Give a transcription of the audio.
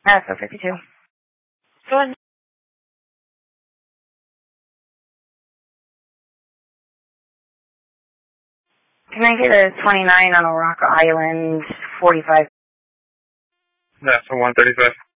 So 52. Go ahead. Can I get a 29 on a Rock Island 45? That's a 135.